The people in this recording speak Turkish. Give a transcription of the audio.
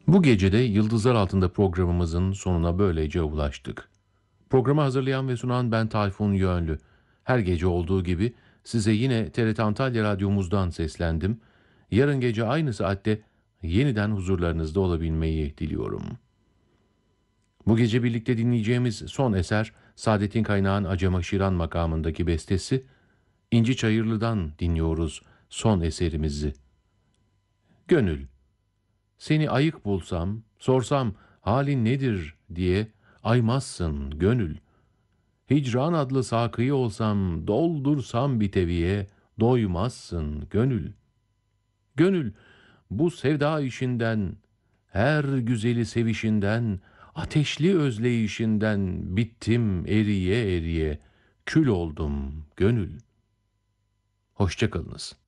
Bu gece de Yıldızlar Altında programımızın sonuna böylece ulaştık. Programı hazırlayan ve sunan ben Tayfun Yönlü. Her gece olduğu gibi size yine TRT Antalya Radyomuzdan seslendim. Yarın gece aynı saatte yeniden huzurlarınızda olabilmeyi diliyorum. Bu gece birlikte dinleyeceğimiz son eser Saadettin Kaynağ'ın Acema Şiran makamındaki bestesi. İnci Çayırlı'dan dinliyoruz son eserimizi. Gönül. Seni ayık bulsam, sorsam halin nedir diye aymazsın gönül. Hicran adlı sakıyı olsam, doldursam bir teviye, doymazsın gönül. Gönül, bu sevda işinden, her güzeli sevişinden, ateşli özleyişinden bittim eriye eriye, kül oldum gönül. Hoşça kalınız.